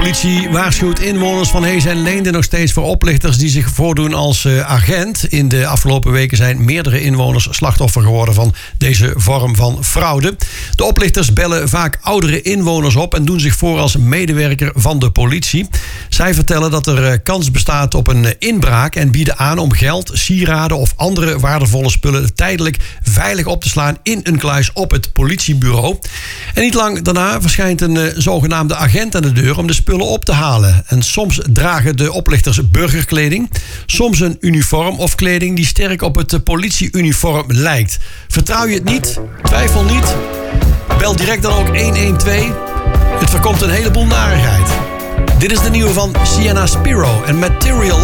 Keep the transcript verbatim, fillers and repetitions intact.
politie waarschuwt inwoners van Hees en Leende nog steeds voor oplichters die zich voordoen als uh, agent. In de afgelopen weken zijn meerdere inwoners slachtoffer geworden van deze vorm van fraude. De oplichters bellen vaak oudere inwoners op en doen zich voor als medewerker van de politie. Zij vertellen dat er uh, kans bestaat op een uh, inbraak en bieden aan om geld, sieraden of andere waardevolle spullen tijdelijk veilig op te slaan in een kluis op het politiebureau. En niet lang daarna verschijnt een uh, zogenaamde agent aan de deur om de spullen op te halen. En soms dragen de oplichters burgerkleding, soms een uniform of kleding die sterk op het uh, politieuniform lijkt. Vertrouw je het niet? Twijfel niet? Bel direct dan ook honderdtwaalf. Het voorkomt een heleboel narigheid. Dit is de nieuwe van Sienna Spiro en Material.